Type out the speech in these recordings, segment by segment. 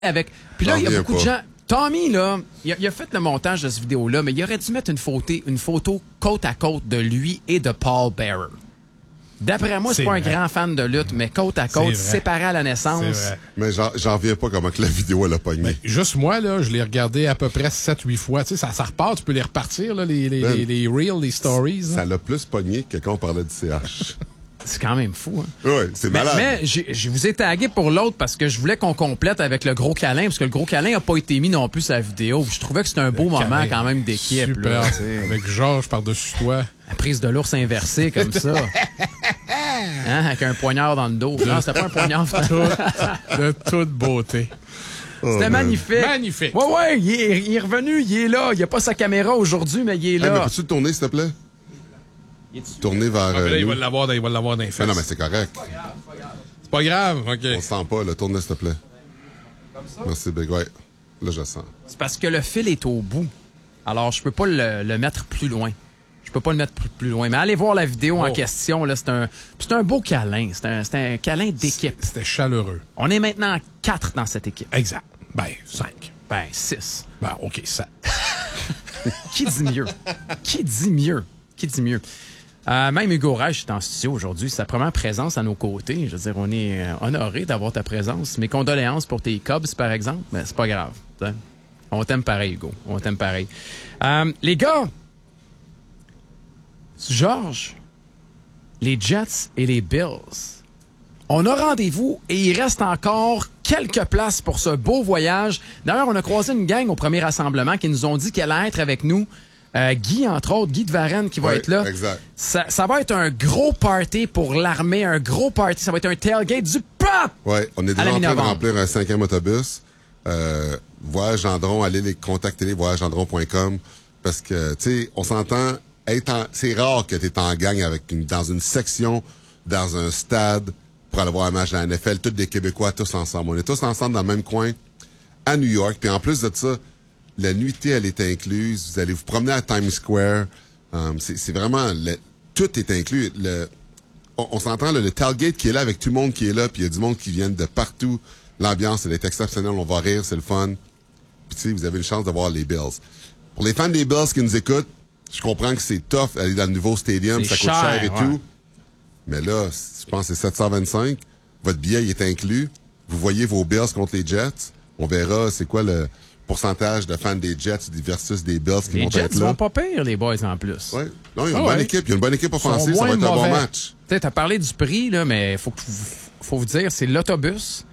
avec. Puis là, il y a beaucoup de gens. Tommy, là, il a fait le montage de cette vidéo-là, mais il aurait dû mettre une photo côte à côte de lui et de Paul Bearer. D'après moi, c'est pas un grand fan de lutte, mais côte à côte, séparés à la naissance. Mais j'en reviens pas comment que la vidéo elle a pogné. Mais juste moi, là, je l'ai regardé à peu près 7-8 fois. Tu sais, ça repart, tu peux les repartir, là, les reels, les stories. Ça l'a plus pogné que quand on parlait du CH. C'est quand même fou, hein? Oui, c'est malade. Mais je vous ai tagué pour l'autre parce que je voulais qu'on complète avec le gros câlin, parce que le gros câlin n'a pas été mis non plus sur la vidéo. Je trouvais que c'était un beau moment quand même d'équipe. Super. Là, avec Georges par-dessus toi. La prise de l'ours inversée comme ça. Hein, avec un poignard dans le dos. Non, c'était pas un poignard. De toute beauté. C'était magnifique. Magnifique. Ouais, il est revenu, il est là. Il a pas sa caméra aujourd'hui, mais il est là. Mais peux-tu tourner, s'il te plaît? Tourner vers. Là, il va l'avoir dans les fesses. Non, mais c'est correct. C'est pas grave, OK. On sent pas, là. Tourne, s'il te plaît. Comme ça? Merci, Big. Ouais. Là, je sens. C'est parce que le fil est au bout. Alors, je peux pas le mettre plus loin. Je peux pas le mettre plus loin. Mais allez voir la vidéo en question. Là, c'est un beau câlin. C'est un câlin d'équipe. C'était chaleureux. On est maintenant 4 dans cette équipe. Exact. Ben, 5. Ben, 6. Ben, OK, 7. Qui dit mieux? Qui dit mieux? Qui dit mieux? Même Hugo Reich est en studio aujourd'hui. C'est sa première présence à nos côtés. Je veux dire, on est honoré d'avoir ta présence. Mes condoléances pour tes Cubs, par exemple. Mais c'est pas grave. T'sais. On t'aime pareil, Hugo. On t'aime pareil. Les gars, Georges, les Jets et les Bills, on a rendez-vous et il reste encore quelques places pour ce beau voyage. D'ailleurs, on a croisé une gang au premier rassemblement qui nous ont dit qu'elle allait être avec nous. Guy, entre autres, Guy de Varenne qui va être là. Exact. Ça va être un gros party pour l'armée, un gros party. Ça va être un tailgate du pop! Oui, on est déjà en train de remplir un 5e autobus. Voyage Gendron, allez les contacter, voyagegendron.com. Parce que, tu sais, on s'entend, c'est rare que tu es en gang dans une section, dans un stade, pour aller voir un match de la NFL, tous des Québécois, tous ensemble. On est tous ensemble dans le même coin, à New York. Puis en plus de ça, la nuitée, elle est incluse. Vous allez vous promener à Times Square. C'est vraiment... tout est inclus. On s'entend, le tailgate qui est là avec tout le monde qui est là, puis il y a du monde qui vient de partout. L'ambiance, elle est exceptionnelle. On va rire, c'est le fun. Puis tu sais, vous avez une chance de voir les Bills. Pour les fans des Bills qui nous écoutent, je comprends que c'est tough aller dans le nouveau stadium, ça coûte cher et tout. Mais là, je pense que c'est 725. Votre billet, il est inclus. Vous voyez vos Bills contre les Jets. On verra c'est quoi le pourcentage de fans des Jets versus des Bills qui vont être là. Les Jets vont pas pire, les boys, en plus. Oui. Non, il y a une bonne équipe. Il y a une bonne équipe offensive. Ça va être un bon match. Tu sais, t'as parlé du prix, là, mais faut vous dire, c'est l'autobus,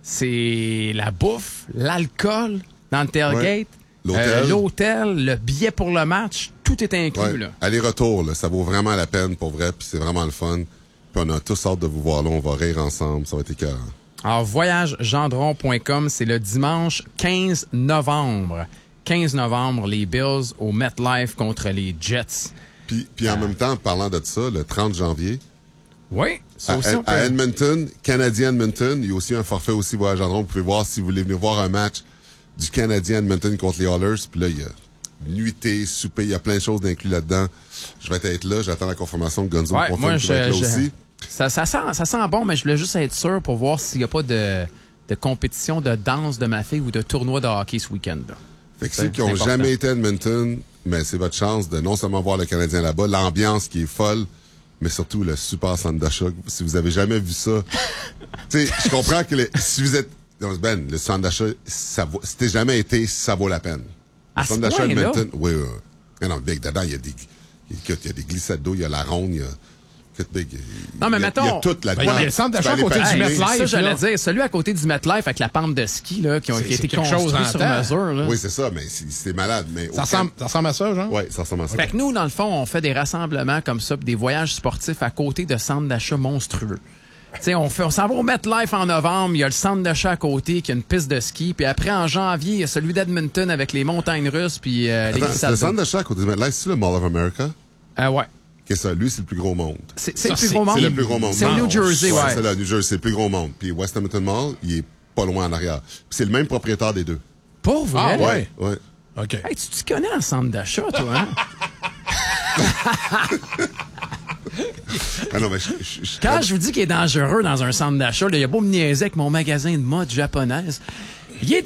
c'est la bouffe, l'alcool dans le tailgate, l'hôtel, le billet pour le match, tout est inclus, là. Aller-retour, là, ça vaut vraiment la peine, pour vrai, puis c'est vraiment le fun. Puis on a tous hâte de vous voir là, on va rire ensemble, ça va être écœurant. Alors, voyagegendron.com, c'est le dimanche 15 novembre. 15 novembre, les Bills au MetLife contre les Jets. Puis en même temps, parlant de ça, le 30 janvier, oui, ça aussi à Edmonton, Canadien Edmonton, il y a aussi un forfait aussi Voyage Gendron. Vous pouvez voir si vous voulez venir voir un match du Canadien Edmonton contre les Oilers. Puis là, il y a nuitée, souper, il y a plein de choses d'inclus là-dedans. Je vais être là, j'attends la confirmation de Gonzo ouais, confirme qu'il va être là aussi. Ça sent bon, mais je voulais juste être sûr pour voir s'il n'y a pas de compétition de danse de ma fille ou de tournoi de hockey ce week-end. Là. Fait que ceux qui n'ont jamais été à Edmonton, mais c'est votre chance de non seulement voir le Canadien là-bas, l'ambiance qui est folle, mais surtout le super centre d'achat. Si vous avez jamais vu ça, tu sais, je comprends que si vous êtes Ben, le centre d'achat, si t'es jamais été, ça vaut la peine. Le centre d'achat Edmonton, oui. Non, Big, dedans, il y a des glissades d'eau, il y a la ronde, il y a... Non, mais mettons. Il y a toute la il y a le centre d'achat à côté du MetLife. Ça, j'allais dire. Celui à côté du MetLife avec la pente de ski, là, qui a été construit sur mesure, là. Oui, c'est ça, mais c'est malade. Mais ça ressemble à ça, genre? Oui, ça ressemble à ça. Fait que nous, dans le fond, on fait des rassemblements comme ça, des voyages sportifs à côté de centres d'achat monstrueux. T'sais, on s'en va au MetLife en novembre, il y a le centre d'achat à côté qui a une piste de ski, puis après, en janvier, il y a celui d'Edmonton avec les montagnes russes, puis les glissades. Le centre d'achat à côté du MetLife, c'est le Mall of America? Ouais. Okay, ça, lui, c'est le plus gros monde. C'est le plus gros monde? C'est le plus gros monde. C'est au New Jersey, ouais. C'est là, New Jersey, c'est le plus gros monde. Puis West Edmonton Mall, il est pas loin en arrière. Puis c'est le même propriétaire des deux. Pour vrai? Ah, ouais. Ouais. OK. Hey, tu connais un centre d'achat, toi, hein? Ah non, mais Quand je vous dis qu'il est dangereux dans un centre d'achat, il y a beau me niaiser avec mon magasin de mode japonaise. Il est